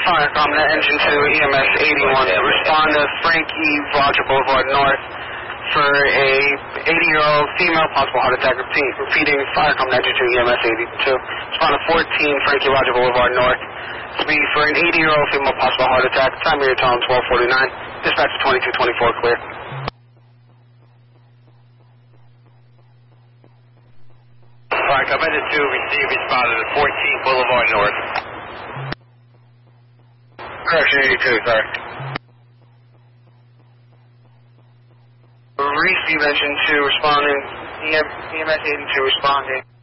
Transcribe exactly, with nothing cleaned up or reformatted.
Firecom, net engine two, E M S eighty-one. Respond to Frankie Roger Boulevard North for a eighty-year-old female, possible heart attack. Repeat, repeating Firecom, net engine two, E M S eighty-two. Respond to fourteen Frankie Roger Boulevard North. Speed for an eighty-year-old female, possible heart attack. Time of your tone, twelve forty-nine. Dispatch to twenty-two twenty-four, clear. Firecom, engine two, receive, responded to fourteen Boulevard North. Correction eighty-two, sorry. Receive engine two responding, E M S eighty-two responding.